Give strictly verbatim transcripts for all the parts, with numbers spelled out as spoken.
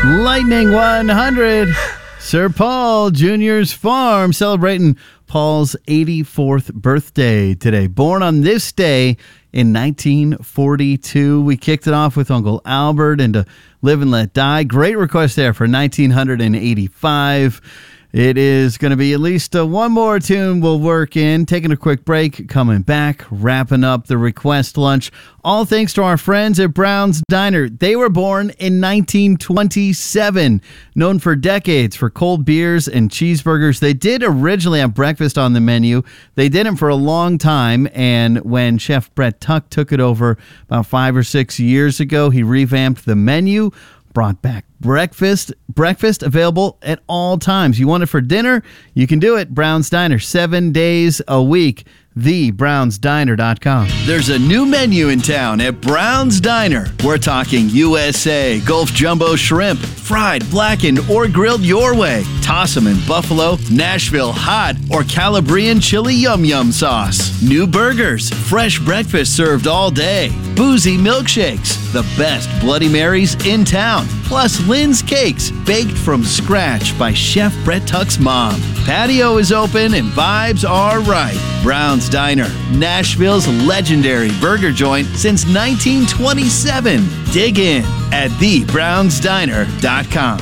Lightning one hundred. Sir Paul Junior's Farm celebrating Paul's eighty-fourth birthday today. Born on this day in nineteen forty-two. We kicked it off with Uncle Albert and to Live and Let Die. Great request there for nineteen eighty-five. It is going to be at least uh, one more tune we'll work in. Taking a quick break, coming back, wrapping up the request lunch. All thanks to our friends at Brown's Diner. They were born in nineteen twenty-seven. Known for decades for cold beers and cheeseburgers. They did originally have breakfast on the menu. They didn't for a long time. And when Chef Brett Tuck took it over about five or six years ago, he revamped the menu. Brought back breakfast. Breakfast available at all times. You want it for dinner? You can do it. Brown's Diner, seven days a week. the browns diner dot com. There's a new menu in town at Brown's Diner. We're talking U S A Gulf Jumbo Shrimp, fried, blackened, or grilled your way. Toss them in buffalo, Nashville hot, or Calabrian chili yum yum sauce. New burgers, fresh breakfast served all day. Boozy milkshakes, the best Bloody Marys in town. Plus Lynn's Cakes, baked from scratch by Chef Brett Tuck's mom. Patio is open and vibes are right. Brown's Diner, Nashville's legendary burger joint since nineteen twenty-seven. Dig in at the browns diner dot com.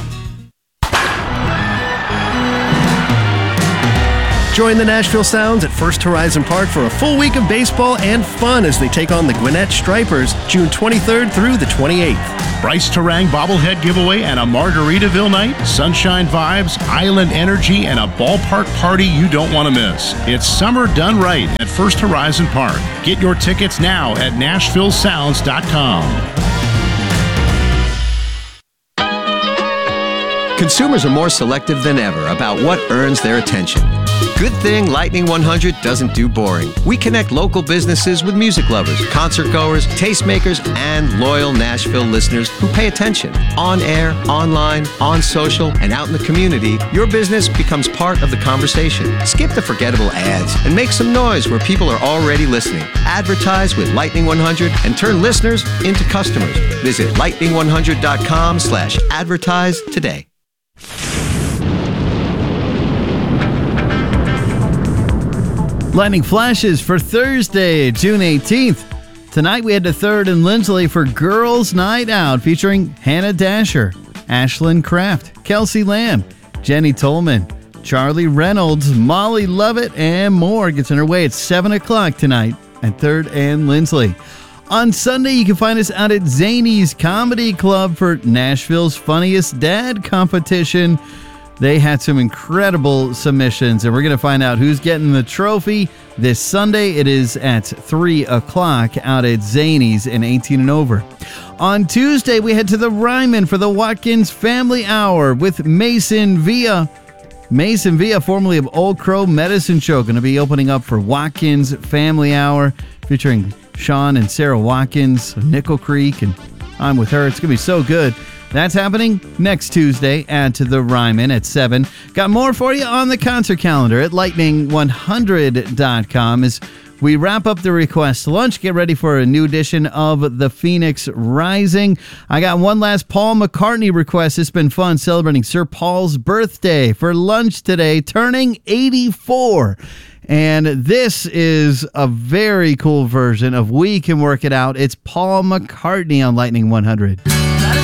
Join the Nashville Sounds at First Horizon Park for a full week of baseball and fun as they take on the Gwinnett Stripers June twenty-third through the twenty-eighth. Bryce Terang bobblehead giveaway and a Margaritaville night, sunshine vibes, island energy, and a ballpark party you don't want to miss. It's summer done right at First Horizon Park. Get your tickets now at nashville sounds dot com. Consumers are more selective than ever about what earns their attention. Good thing Lightning one hundred doesn't do boring. We connect local businesses with music lovers, concert goers, tastemakers, and loyal Nashville listeners who pay attention. On air, online, on social, and out in the community, your business becomes part of the conversation. Skip the forgettable ads and make some noise where people are already listening. Advertise with Lightning one hundred and turn listeners into customers. Visit lightning one hundred dot com slash advertise today. Lightning flashes for Thursday, June eighteenth. Tonight we head to third and Lindsley for Girls Night Out featuring Hannah Dasher, Ashlyn Kraft, Kelsey Lamb, Jenny Tolman, Charlie Reynolds, Molly Lovett, and more. Gets underway at seven o'clock tonight at third and Lindsley. On Sunday, you can find us out at Zany's Comedy Club for Nashville's Funniest Dad competition. They had some incredible submissions, and we're going to find out who's getting the trophy this Sunday. It is at three o'clock out at Zany's in eighteen and over. On Tuesday, we head to the Ryman for the Watkins Family Hour with Mason Villa. Mason Villa, formerly of Old Crow Medicine Show, going to be opening up for Watkins Family Hour, featuring Sean and Sarah Watkins of Nickel Creek, and I'm with her. It's going to be so good. That's happening next Tuesday at the Ryman at seven. Got more for you on the concert calendar at lightning one hundred dot com as we wrap up the request lunch. Get ready for a new edition of The Phoenix Rising. I got one last Paul McCartney request. It's been fun celebrating Sir Paul's birthday for lunch today, turning eighty-four. And this is a very cool version of We Can Work It Out. It's Paul McCartney on Lightning one hundred.